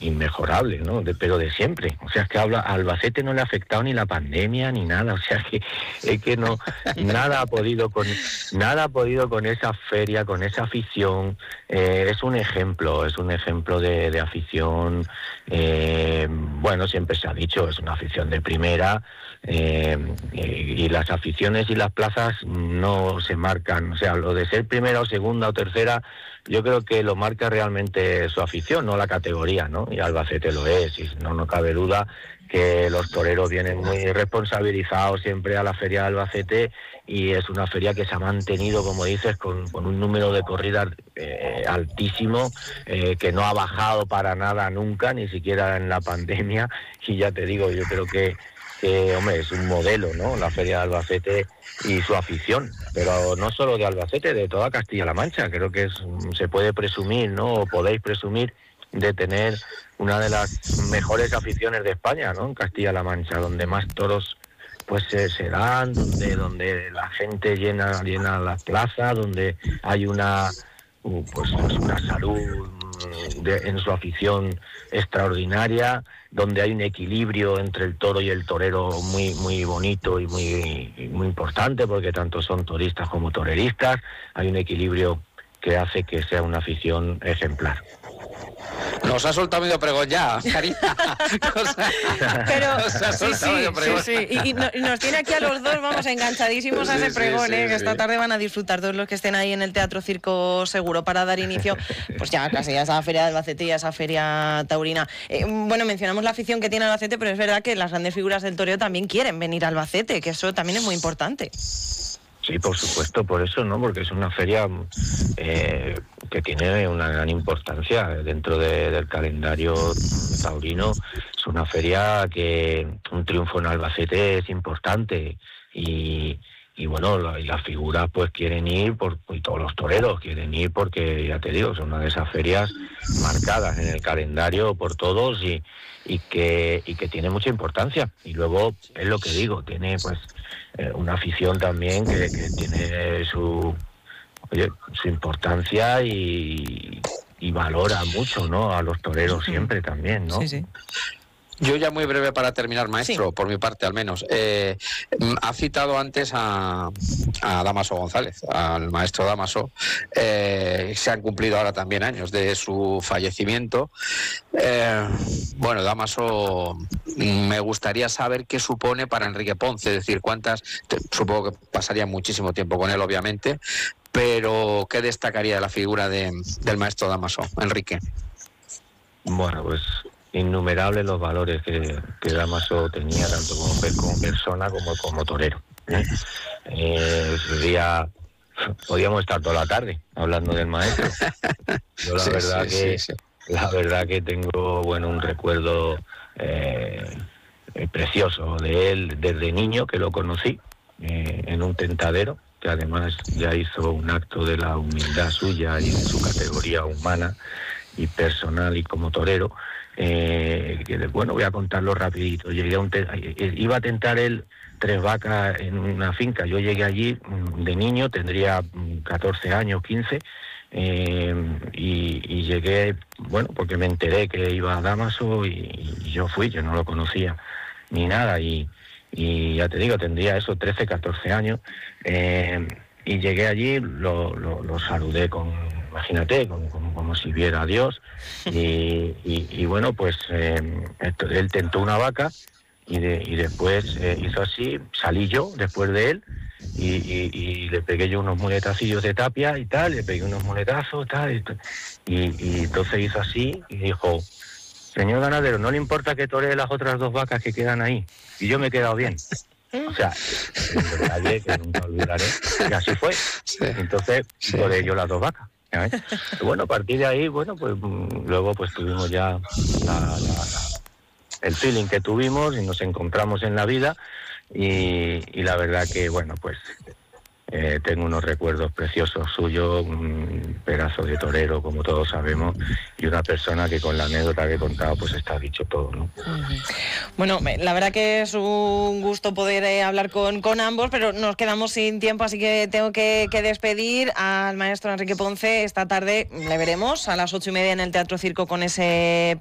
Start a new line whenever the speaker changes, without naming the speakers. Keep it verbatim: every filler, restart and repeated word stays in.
inmejorable, ¿no? De, pero de siempre. O sea, es que a Albacete no le ha afectado ni la pandemia ni nada. O sea, que es que no, nada ha podido con, nada ha podido con esa feria, con esa afición. Eh, es un ejemplo, es un ejemplo de, de afición. Eh, bueno, siempre se ha dicho, es una afición de primera. Eh, y, y las aficiones y las plazas no se marcan. O sea, lo de ser primera o segunda o tercera, yo creo que lo marca realmente su afición, no la categoría, ¿no? Y Albacete lo es, y no, no cabe duda que los toreros vienen muy responsabilizados siempre a la feria de Albacete, y es una feria que se ha mantenido, como dices, con, con un número de corridas eh, altísimo, eh, que no ha bajado para nada nunca, ni siquiera en la pandemia, y ya te digo, yo creo que que, hombre, es un modelo, ¿no? La feria de Albacete y su afición, pero no solo de Albacete, de toda Castilla-La Mancha. Creo que es, se puede presumir, ¿no? O podéis presumir de tener una de las mejores aficiones de España, ¿no? En Castilla-La Mancha, donde más toros pues se, se dan, donde donde la gente llena llena las plazas, donde hay una pues una salud de, en su afición extraordinaria, donde hay un equilibrio entre el toro y el torero muy muy bonito y muy muy importante, porque tanto son toristas como toreristas. Hay un equilibrio que hace que sea una afición ejemplar.
Nos ha soltado medio pregón ya, Karina.
Pero sí, sí, sí, sí. Y, y, no, y nos tiene aquí a los dos, vamos, enganchadísimos sí, a ese pregón, sí, ¿eh? Sí, que esta tarde van a disfrutar todos los que estén ahí en el Teatro Circo Seguro para dar inicio, pues ya casi a esa feria de Albacete y a esa feria taurina. Eh, bueno, mencionamos la afición que tiene Albacete, pero es verdad que las grandes figuras del toreo también quieren venir a Albacete, que eso también es muy importante.
Sí, por supuesto, por eso, ¿no? Porque es una feria eh, que tiene una gran importancia dentro de, del calendario taurino. Es una feria que un triunfo en Albacete es importante y, y bueno, la, y las figuras pues quieren ir, por, y todos los toreros quieren ir porque, ya te digo, son una de esas ferias marcadas en el calendario por todos y, y, que, y que tiene mucha importancia. Y luego, es lo que digo, tiene pues Eh, una afición también que, que tiene su oye, su importancia y, y valora mucho, ¿no? A los toreros siempre también, ¿no?
Sí, sí.
Yo ya muy breve para terminar, maestro,
sí.
por mi parte al menos. Eh, ha citado antes a, a Dámaso González, al maestro Dámaso. Eh, se han cumplido ahora también años de su fallecimiento. Eh, bueno, Dámaso, me gustaría saber qué supone para Enrique Ponce, es decir, cuántas, supongo que pasaría muchísimo tiempo con él, obviamente, pero ¿qué destacaría de la figura de, del maestro Dámaso, Enrique?
Bueno, pues innumerables los valores que, que Dámaso tenía, tanto como, como persona como como torero. ¿eh? Eh, sería, podíamos estar toda la tarde hablando del maestro. Yo la sí, verdad sí, que sí, sí. la verdad que tengo bueno un recuerdo eh, precioso de él desde niño, que lo conocí eh, en un tentadero, que además ya hizo un acto de la humildad suya y de su categoría humana y personal y como torero. Eh, que bueno, voy a contarlo rapidito. Llegué a un te- iba a tentar él tres vacas en una finca. Yo llegué allí de niño, tendría catorce años, quince, eh, y, y llegué, bueno, porque me enteré que iba a Dámaso y, y yo fui, yo no lo conocía ni nada, y, y ya te digo, tendría eso, trece, catorce años, eh, y llegué allí, lo, lo, lo saludé con, imagínate, como, como, como si viera a Dios, y, y, y bueno, pues eh, esto, él tentó una vaca y, de, y después eh, hizo así, salí yo después de él y, y, y le pegué yo unos muletacillos de tapia y tal, le pegué unos muletazos tal, y, y, y entonces hizo así y dijo: señor ganadero, ¿no le importa que toree las otras dos vacas que quedan ahí? Y yo me he quedado bien. O sea, un detalle que nunca olvidaré, y así fue. Entonces toreé yo las dos vacas. ¿sabes? Y bueno, a partir de ahí, bueno, pues luego pues tuvimos ya la, la, la, el feeling que tuvimos y nos encontramos en la vida y, y la verdad que, bueno, pues eh, tengo unos recuerdos preciosos suyos, un pedazo de torero, como todos sabemos, y una persona que con la anécdota que he contado, pues está dicho todo, ¿no?
Uh-huh. Bueno, la verdad que es un gusto poder eh, hablar con, con ambos, pero nos quedamos sin tiempo, así que tengo que, que despedir al maestro Enrique Ponce. Esta tarde le veremos a las ocho y media en el Teatro Circo con ese